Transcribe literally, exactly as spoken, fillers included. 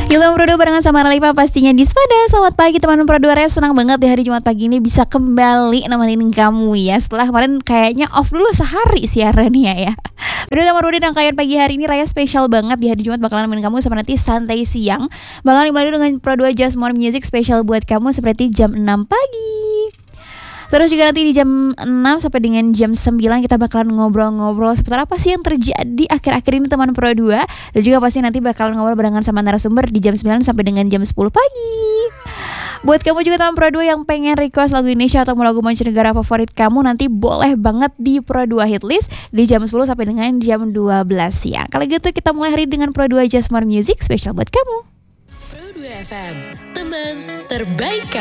Kita Pro dua barengan sama Ralifa pastinya di Spada. Selamat pagi teman Pro dua, senang banget di hari Jumat pagi ini bisa kembali nemenin kamu ya. Setelah kemarin kayaknya off dulu sehari siarannya ya. Berdua sama Rudy dan Kayan pagi hari ini Raya spesial banget di hari Jumat bakalan nemenin kamu sama nanti santai siang. Bakalan dimulai dengan Pro dua Just More Music spesial buat kamu seperti jam enam pagi. Terus juga nanti di jam enam sampai dengan jam sembilan kita bakalan ngobrol-ngobrol seputar apa sih yang terjadi akhir-akhir ini teman Pro dua. Dan juga pasti nanti bakalan ngobrol barengan sama narasumber di jam sembilan sampai dengan jam sepuluh pagi. Buat kamu juga teman Pro dua yang pengen request lagu Indonesia atau lagu mancanegara favorit kamu, nanti boleh banget di Pro dua Hitlist di jam sepuluh sampai dengan jam dua belas siang. Kalau gitu kita mulai hari dengan Pro dua Just More Music spesial buat kamu. Pro dua F M, teman terbaik.